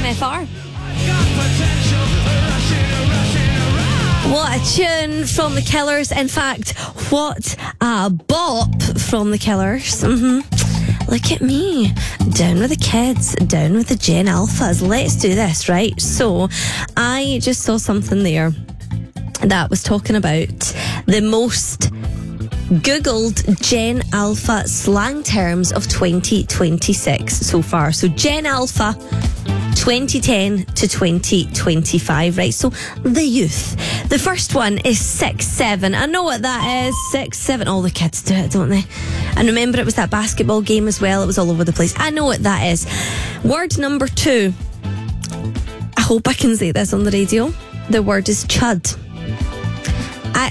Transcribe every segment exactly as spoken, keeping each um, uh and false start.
F R. What a tune from the Killers. In fact, what a bop from the Killers. Mm-hmm. Look at me. Down with the kids, down with the Gen Alphas. Let's do this, right? So, I just saw something there that was talking about the most Googled Gen Alpha slang terms of twenty twenty-six so far. So Gen Alpha twenty ten to twenty twenty-five, right? So the youth. The first one is six seven. I know what that is. six seven. All the kids do it, don't they? And remember, it was that basketball game as well. It was all over the place. I know what that is. Word number two. I hope I can say this on the radio. The word is chud. I...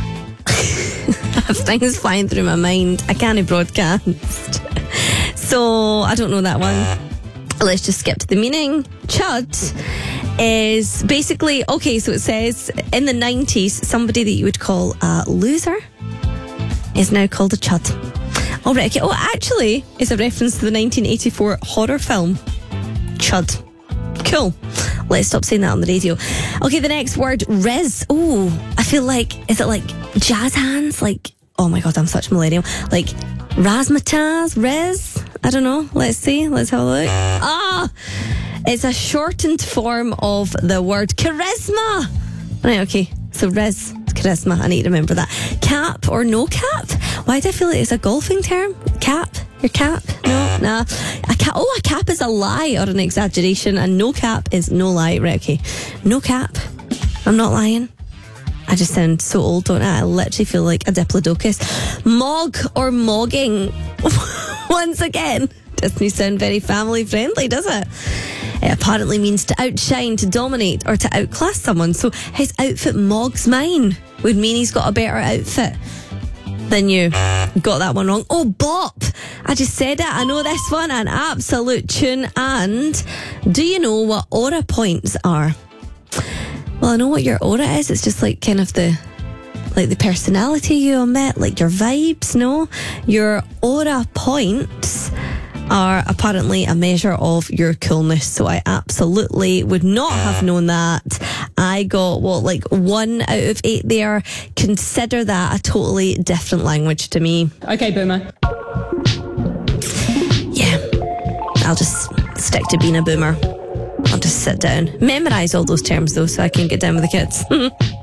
I have things flying through my mind. I can't broadcast. So, I don't know that one. Let's just skip to the meaning. Chud is basically, okay, so it says in the nineties, somebody that you would call a loser is now called a chud. All right, okay. Oh, actually, it's a reference to the nineteen eighty-four horror film, Chud. Cool. Let's stop saying that on the radio. Okay, the next word, riz. Oh, I feel like, is it like jazz hands? Like, oh my God, I'm such a millennial. Like razzmatazz, riz? I don't know. Let's see. Let's have a look. Ah, it's a shortened form of the word charisma. Right, okay. So riz, charisma. I need to remember that. Cap or no cap? Why do I feel like it's a golfing term? Cap? Your cap? No, nah. A cap. Oh, a cap is a lie or an exaggeration, and no cap is no lie. Right, okay. No cap. I'm not lying. I just sound so old, don't I? I literally feel like a diplodocus. Mog or mogging. Once again, doesn't sound very family friendly, does it? It apparently means to outshine, to dominate, or to outclass someone. So his outfit mogs mine would mean he's got a better outfit than you. Got that one wrong. Oh, bop. I just said it. I know this one. An absolute tune. And do you know what aura points are? Well, I know what your aura is. It's just like kind of the like the personality you emit, like your vibes, no? Your aura points are apparently a measure of your coolness. So I absolutely would not have known that. I got, what, like one out of eight there. Consider that a totally different language to me. Okay, boomer. Yeah, I'll just stick to being a boomer. I'll just sit down. Memorise all those terms though, so I can get down with the kids.